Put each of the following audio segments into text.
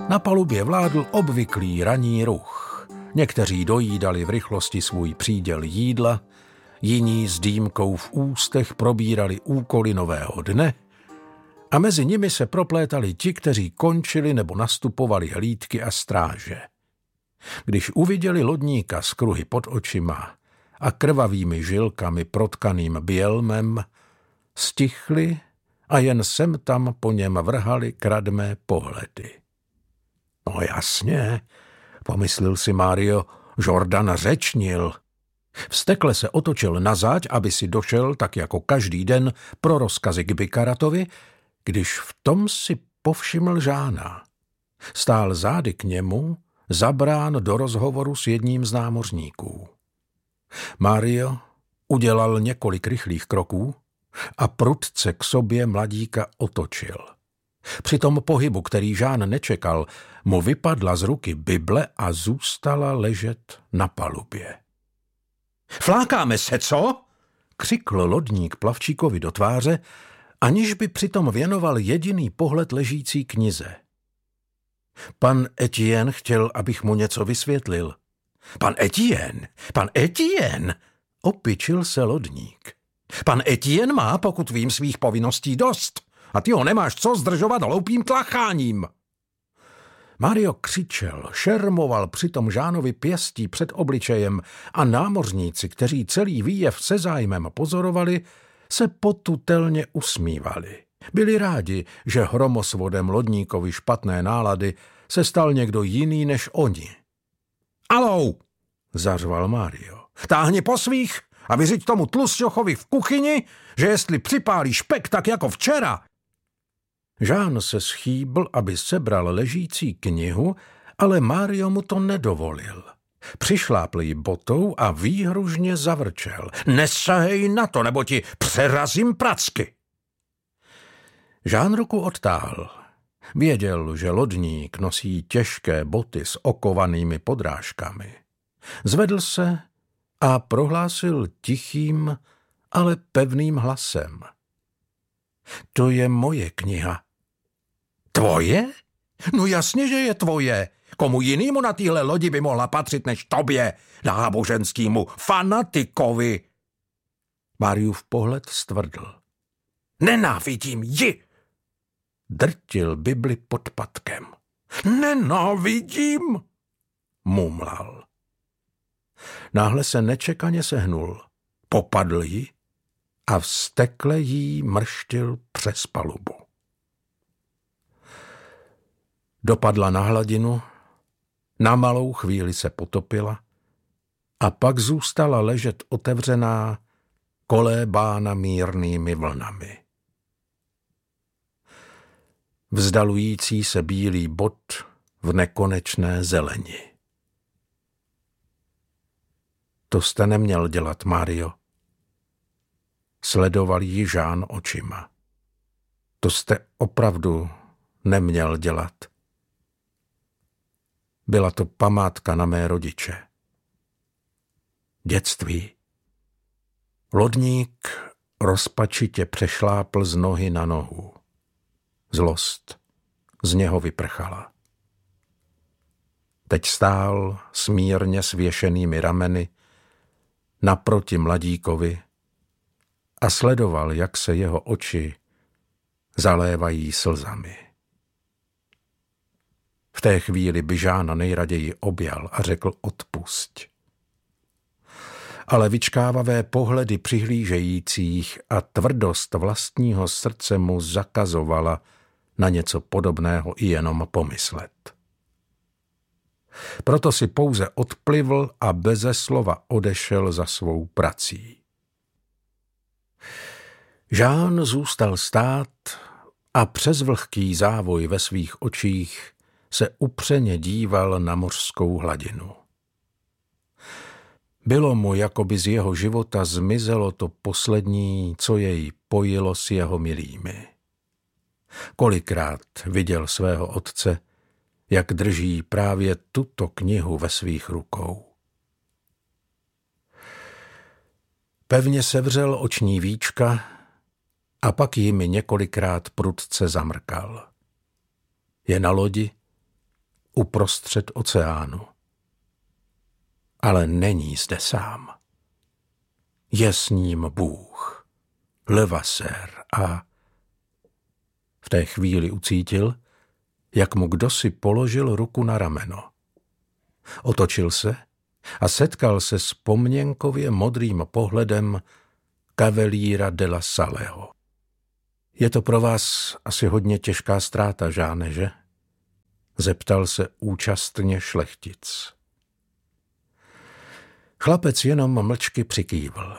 Na palubě vládl obvyklý ranní ruch. Někteří dojídali v rychlosti svůj příděl jídla, jiní s dýmkou v ústech probírali úkoly nového dne a mezi nimi se proplétali ti, kteří končili nebo nastupovali hlídky a stráže. Když uviděli lodníka s kruhy pod očima a krvavými žilkami protkaným bělmem, stichli a jen sem tam po něm vrhali kradmé pohledy. No jasně, pomyslel si Mário, Jordan řečnil. Vztekle se otočil nazáď, aby si došel, tak jako každý den, pro rozkazy k Bikaratovi, když v tom si povšiml Žána. Stál zády k němu, zabrán do rozhovoru s jedním z námořníků. Mário udělal několik rychlých kroků a prudce k sobě mladíka otočil. Při tom pohybu, který Žán nečekal, mu vypadla z ruky Bible a zůstala ležet na palubě. Flákáme se, co? Křikl lodník plavčíkovi do tváře, aniž by přitom věnoval jediný pohled ležící knize. Pan Etienne chtěl, abych mu něco vysvětlil. Pan Etienne, opičil se lodník. Pan Etienne má, pokud vím, svých povinností dost a ty ho nemáš co zdržovat hloupým tlacháním. Mário křičel, šermoval přitom Žánovi pěstí před obličejem a námořníci, kteří celý výjev se zájmem pozorovali, se potutelně usmívali. Byli rádi, že hromosvodem lodníkovi špatné nálady se stal někdo jiný než oni. Alou, zařval Mário, táhni po svých a vyřiď tomu tlusťochovi v kuchyni, že jestli připálí špek tak jako včera. Žán se schýbl, aby sebral ležící knihu, ale Mário mu to nedovolil. Přišlápl ji botou a výhružně zavrčel. Nesahej na to, nebo ti přerazím pracky. Žán ruku odtáhl. Věděl, že lodník nosí těžké boty s okovanými podrážkami. Zvedl se a prohlásil tichým, ale pevným hlasem. To je moje kniha. Tvoje? No jasně, že je tvoje. Komu jinýmu na téhle lodi by mohla patřit než tobě, náboženskýmu fanatikovi? Máriův pohled stvrdl. Nenávidím ji! Drtil Bibli podpatkem. Nenávidím! Mumlal. Náhle se nečekaně sehnul, popadl ji a vztekle jí mrštil přes palubu. Dopadla na hladinu, na malou chvíli se potopila a pak zůstala ležet otevřená, kolébána mírnými vlnami. Vzdalující se bílý bod v nekonečné zeleni. To jste neměl dělat, Mário. Sledoval ji Žán očima. To jste opravdu neměl dělat. Byla to památka na mé rodiče. Dětství. Lodník rozpačitě přešlápl z nohy na nohu. Zlost z něho vyprchala. Teď stál smírně svěšenými rameny naproti mladíkovi a sledoval, jak se jeho oči zalévají slzami. V té chvíli by Žána nejraději objal a řekl odpusť. Ale vyčkávavé pohledy přihlížejících a tvrdost vlastního srdce mu zakazovala na něco podobného i jenom pomyslet. Proto si pouze odplivl a beze slova odešel za svou prací. Žán zůstal stát a přes vlhký závoj ve svých očích se upřeně díval na mořskou hladinu. Bylo mu, jako by z jeho života zmizelo to poslední, co jej pojilo s jeho milými. Kolikrát viděl svého otce, jak drží právě tuto knihu ve svých rukou. Pevně sevřel oční víčka a pak jimi několikrát prudce zamrkal. Je na lodi uprostřed oceánu. Ale není zde sám. Je s ním Bůh, Levasseur, a v té chvíli ucítil, jak mu kdosi položil ruku na rameno. Otočil se a setkal se s pomněnkově modrým pohledem Cavaliera della Salleho. Je to pro vás asi hodně těžká ztráta, Žáne, že? Zeptal se účastně šlechtic. Chlapec jenom mlčky přikývl.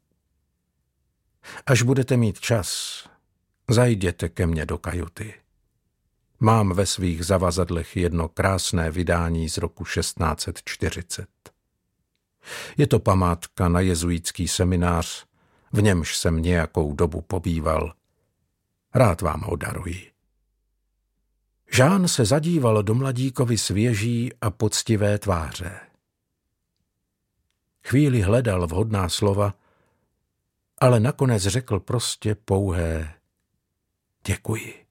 Až budete mít čas, zajděte ke mně do kajuty. Mám ve svých zavazadlech jedno krásné vydání z roku 1640. Je to památka na jezuitský seminář, v němž jsem nějakou dobu pobýval. Rád vám ho daruji. Jean se zadíval do mladíkovy svěží a poctivé tváře. Chvíli hledal vhodná slova, ale nakonec řekl prostě pouhé děkuji.